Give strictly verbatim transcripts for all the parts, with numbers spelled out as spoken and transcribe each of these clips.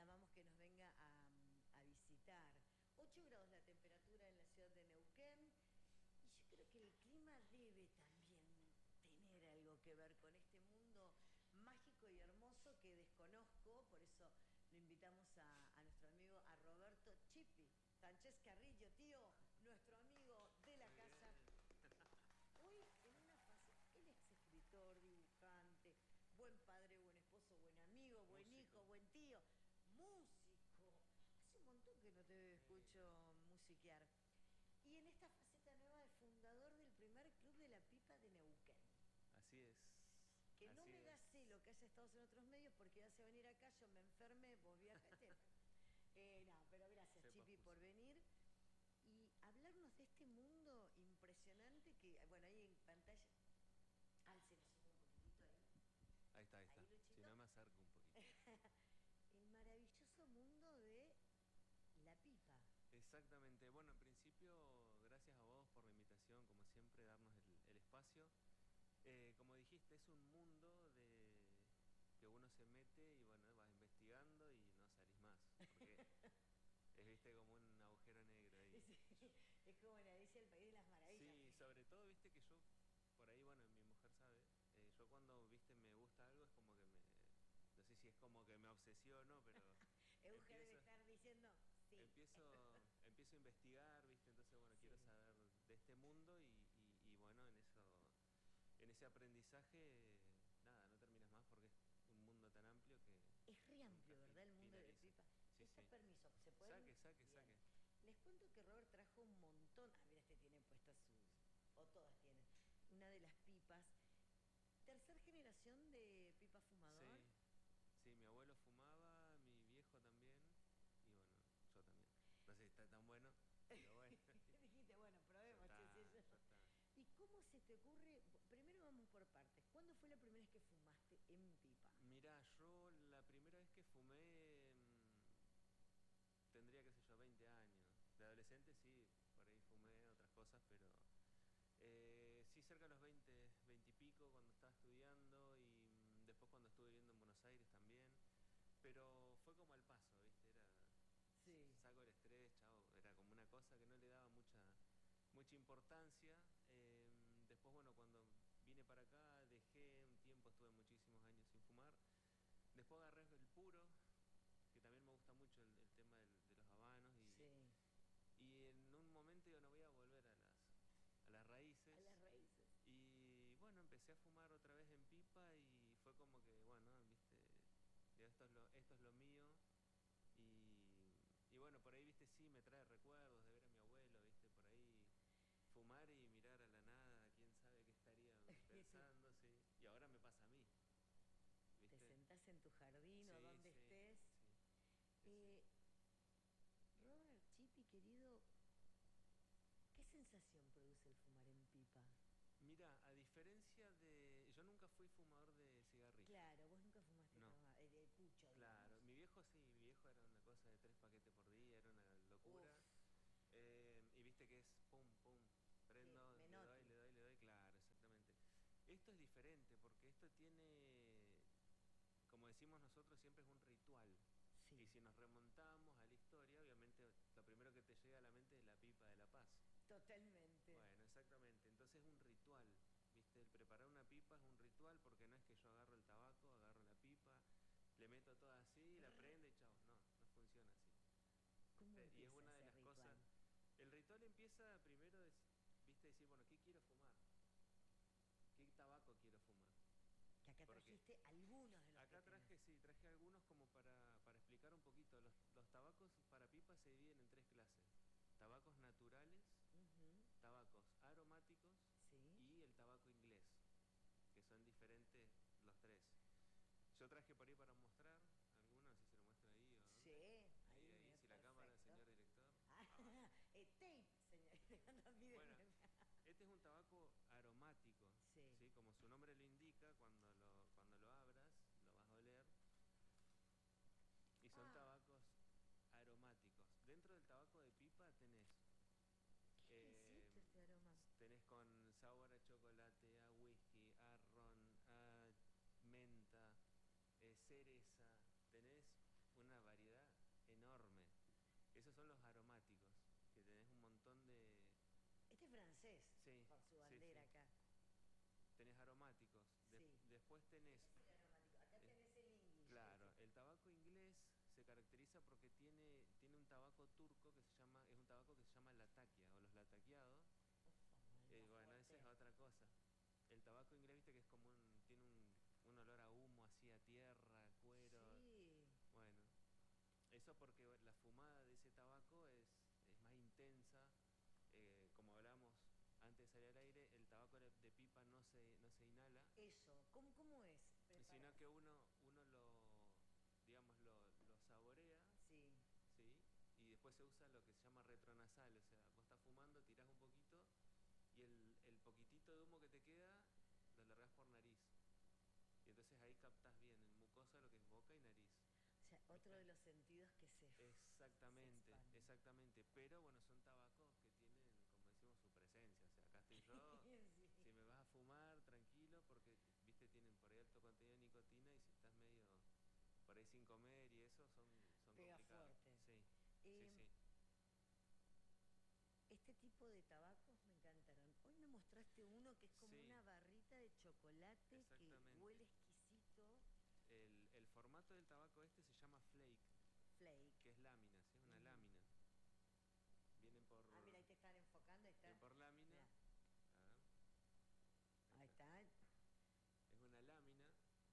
llamamos que nos venga a, a visitar. ocho grados la temperatura en la ciudad de Neuquén. Y yo creo que el clima debe también tener algo que ver con este mundo mágico y hermoso que desconozco. Por eso lo invitamos a, a nuestro amigo, a Roberto Chipi Sánchez Carrillo, tío, nuestro amigo de la Muy casa. bien. Hoy en una fase, él es escritor, dibujante, buen padre, buen esposo, buen amigo, buen Músico. hijo, buen tío, músico. Hace un montón que no te escucho musiquear. Y en esta faceta nueva de fundador del primer club de la pipa de Neuquén. Así es. Que no Así me da es. celo que haya estado en otros medios porque ya se venir acá, yo me enfermé, vos viajaste. eh, no, pero gracias, Sepa Chipi, por músico. venir y hablarnos de este mundo impresionante que, bueno, ahí en pantalla. Al se nos sube un poquitito ahí. Ahí está, ahí está. Ahí, Luchito. Si no me acerco un poquito. El maravilloso mundo de la pipa. Exactamente. Bueno, en principio, gracias a vos por la invitación, como siempre, darnos el, el espacio. Eh, como dijiste, es un mundo de que uno se mete y bueno, vas investigando y no salís más. Porque es, viste, como un agujero negro ahí. Sí, es como la dice el País de las Maravillas. Sí, sobre todo, viste, que yo, por ahí, bueno, mi mujer sabe, eh, yo cuando, viste, me gusta algo es como que me, no sé si es como que me obsesiono, pero Euge debe empiezo, estar diciendo sí. empiezo, empiezo a investigar, viste, entonces, bueno, Sí. quiero saber de este mundo y, y, y bueno, en eso, en ese aprendizaje, nada, no terminas más porque es un mundo tan amplio que Es re amplio, nunca ¿verdad? El mundo de finaliza. pipa. Sí, Está sí. permiso, ¿se puede? Saque, saque, Bien. saque. Les cuento que Robert trajo un montón. Ah, mira, este tiene puestas sus. O todas tienen. Una de las pipas. Tercer generación de pipa fumador. Sí, sí, mi abuelo fumaba, mi viejo también, y bueno, yo también. No sé si está tan bueno, pero bueno. Dijiste, bueno, Ya probemos, está, che, si ya eso. está. ¿Y cómo se te ocurre? Primero vamos por partes. ¿Cuándo fue la primera vez que fumaste en pipa? Mirá, yo la primera vez que fumé mmm, tendría, qué sé yo, veinte años. De adolescente sí, por ahí fumé otras cosas, pero eh, sí cerca de los veinte, veinte y pico cuando estaba estudiando y mmm, después cuando estuve viviendo en Buenos Aires también. Pero fue como al paso, ¿viste? Era, Sí. saco el estrés, chao, era como una cosa que no le daba mucha, mucha importancia. Eh, después, bueno, cuando vine para acá, dejé un tiempo, estuve muchísimos años sin fumar. Después agarré el puro, que también me gusta mucho el, el tema del, de los habanos. Y, Sí. y en un momento yo no voy a volver a las, a las raíces. A las raíces. Y bueno, empecé a fumar otra vez en pipa y fue como que, bueno, viste, ya esto es lo, esto es lo mío. Y, y bueno, por ahí, viste, sí, me trae recuerdos de ver a mi abuelo, viste, por ahí fumar y mirar a la nada, quién sabe qué estaría pensando, sí. Y ahora me pasa a mí, Te viste. sentás en tu jardín o Sí, donde sí, estés. sí, sí, sí. Eh, Robert Chipi, querido, ¿qué sensación produce el fumar en pipa? Mira, a diferencia de... Yo nunca fui fumador de cigarrillo. Claro, vos nunca fumaste No. taba- eh, de pucho, Claro, digamos. mi viejo sí, mi viejo era una cosa de tres paquetes por día, era una locura. Uf, Eh, y viste que es pum, pum, sí, prendo, le doy, Menotti. le doy, le doy, claro, exactamente. Esto es diferente porque esto tiene, como decimos nosotros, siempre es un ritual. Sí. Y si nos remontamos a la historia, obviamente lo primero que te llega a la mente es la pipa de la paz. Totalmente. Bueno, exactamente, entonces es un ritual. ¿Viste? El preparar una pipa es un ritual porque no es que yo agarro el tabaco, agarro la pipa, le meto todo así, la prendo y chao. No, no funciona así. ¿Cómo ¿Viste? Y es empieza una de ese las ritual? cosas... El ritual empieza primero, de, ¿viste? Decir, bueno, ¿qué quiero fumar? ¿Qué tabaco quiero fumar? Que acá Porque trajiste algunos de los acá que tenés. traje, sí, traje algunos como para, para explicar un poquito. Los, los tabacos para pipa se dividen en tres clases. Tabacos naturales, Ujú. tabacos aromáticos Sí. y el tabaco inglés, que son diferentes los tres. Yo traje por ahí para mostrar algunos, no sé si se lo muestro ahí o Sí, dónde. ahí, Ahí, ahí, mira, si la cámara, perfecto. señor director. Ah, Abajo. eh, tape, señorita, no piden. Bueno, este es un tabaco aromático, Sí. ¿sí? Como su nombre lo indica, cuando lo, cuando lo abras, lo vas a oler. Y son Ah, tabacos aromáticos. Dentro del tabaco de pipa tenés... qué Eh, exquisito este aroma. tenés con sabor a chocolate, a whisky, a ron, a menta, eh, cereza. Tenés una variedad tenés aromáticos. De- Sí. después tenés, Ese es el aromático. Acá eh, tenés el English. claro, ese. el tabaco inglés se caracteriza porque tiene, tiene un tabaco turco que se llama, es un tabaco que se llama latakia o los lataquiados. Ufa, Eh, más bueno, esa es fuerte. otra cosa. El tabaco inglés, viste que es como un, tiene un, un olor a humo, así a tierra, cuero. Sí. Bueno, eso porque la fumada de ese tabaco es, es más intensa. Eh, como hablamos antes de salir al aire, el tabaco de de pipa no se, no se inhala, Eso. ¿Cómo, cómo es? Prepara. sino que uno, uno lo, digamos, lo, lo saborea, Sí. ¿sí? Y después se usa lo que se llama retronasal, o sea, vos estás fumando, tirás un poquito y el, el poquitito de humo que te queda lo largás por nariz. Y entonces ahí captás bien en mucosa lo que es boca y nariz. O sea, otro ¿Viste? de los sentidos que se, se Exactamente, expanden. exactamente. Pero bueno, son tabacos que tienen, como decimos, su presencia. O sea, acá estoy yo, Sí. si me vas a fumar, tranquilo, porque, viste, tienen por ahí alto contenido de nicotina y si estás medio por ahí sin comer y eso, son, son Pega complicados. fuerte. Sí, sí, Em, sí. Este tipo de tabacos me encantaron. Hoy me mostraste uno que es como Sí, una barrita de chocolate que exactamente. huele exquisito. El, el formato del tabaco este se llama flake, Flake. que es lámina, ¿sí? Es una Ujú. lámina. Vienen por, Ah, mira, ahí te están enfocando, ahí está. vienen por lámina. Mira, A ver, ahí ahí está. está. Es una lámina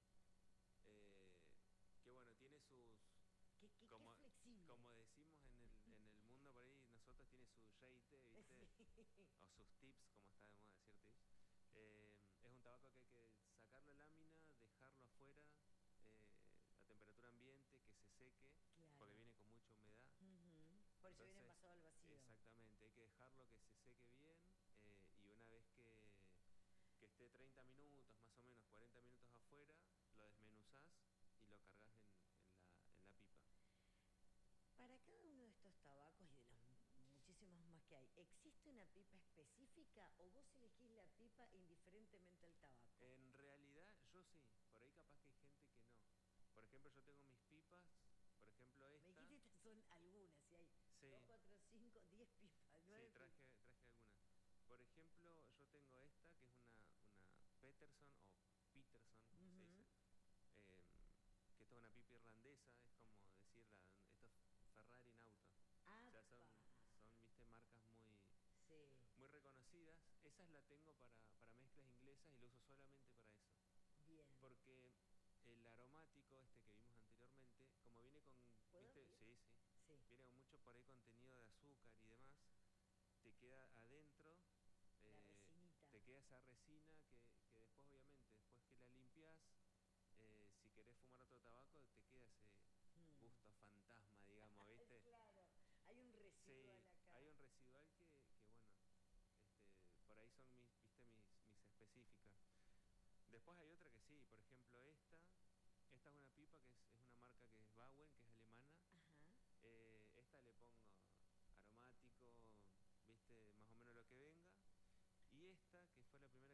eh, que bueno, tiene sus, Qué, qué, qué como, flexible. como decimos en el, en el mundo por ahí, nosotros tiene su reite, ¿viste? Sí. O sus tips, como está de moda decir tips. Eh, es un tabaco que hay que sacar la lámina, dejarlo afuera eh, a temperatura ambiente, que se seque, porque Claro. viene con mucha humedad. Ujú. Por eso viene Entonces, envasado al vacío. exactamente, hay que dejarlo que se seque bien eh, y una vez que, que esté treinta minutos, más o menos cuarenta minutos afuera, lo desmenuzás y lo cargas en, en la, en la pipa. Para cada uno de estos tabacos y de los muchísimos más que hay, ¿existe una pipa específica o vos elegís la pipa indiferentemente al tabaco? En realidad, yo sí, por ahí capaz que hay gente que no. Por ejemplo, yo tengo mis pipas, por ejemplo Me esta. dijiste estas son algunas, si hay Sí, dos, cuatro, cinco, diez pipas, sí, nueve pipas. traje, traje algunas. Por ejemplo, yo tengo esta, que es una, una Peterson o Peterson, como se Ujú. dice, eh, que esta es una pipa irlandesa, es como decir, la, esto es Ferrari en auto. O sea, son, ¡Apa! son, viste, marcas muy, Sí, muy reconocidas. Esas la tengo para, para mezclas inglesas y lo uso solamente para eso. bien. Porque el aromático, este que vimos anteriormente, como viene con, ¿Puedo viste, abrir? sí, sí, Sí. viene con mucho por ahí contenido de azúcar y demás, te queda adentro, La eh, resinita. te queda esa resina que, que después obviamente, después que la limpias, eh, si querés fumar otro tabaco, te queda ese Hmm. gusto fantasma, digamos, ¿viste? Claro, hay un Sí, residual acá. hay un residual que, que bueno, este, por ahí son mis, viste, mis, mis específicas. Después hay otra que sí, por ejemplo esta, esta es una pipa que es, es una marca que es Bauen, que es alemana. Ajá. Eh, esta le pongo aromático, viste, más o menos lo que venga. Y esta, que fue la primera